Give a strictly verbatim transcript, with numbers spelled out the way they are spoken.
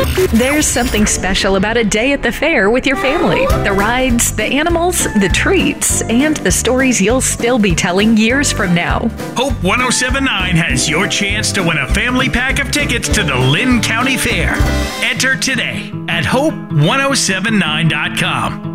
There's something special about a day at the fair with your family. The rides, the animals, the treats, and the stories you'll still be telling years from now. Hope one oh seven point nine has your chance to win a family pack of tickets to the Lynn County Fair. Enter today at hope one oh seven nine dot com.